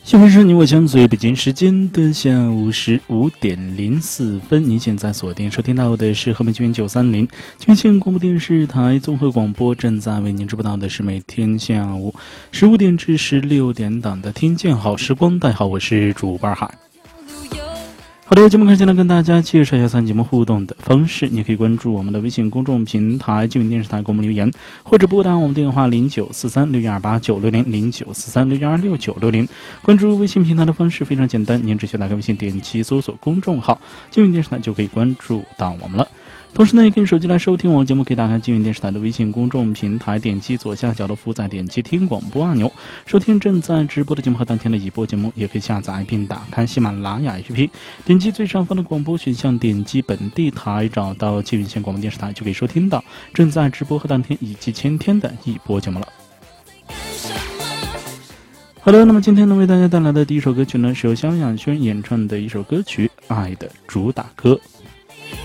现在是你我相随北京时间的下午15:04，您现在锁定收听到的是河北军930军县广播电视台综合广播，正在为您直播到的是每天下午15点至16点档的听见好时光。大家好，我是主播海。好的，节目开始跟大家介绍一下参与节目互动的方式。你可以关注我们的微信公众平台金云电视台给我们留言，或者拨打我们电话09436129600943616960。关注微信平台的方式非常简单，您只需打开微信点击搜索公众号金云电视台就可以关注到我们了。同时呢，也可以手机来收听我们节目，可以打开金云电视台的微信公众平台，点击左下角的福仔，点击听广播按钮，收听正在直播的节目和当天的已播节目。也可以下载并打开喜马拉雅 APP， 点击最上方的广播选项，点击本地台，找到金云县广播电视台，就可以收听到正在直播和当天以及前天的已播节目了。好的，那么今天呢，为大家带来的第一首歌曲呢，是由萧亚轩演唱的一首歌曲《爱的主打歌》。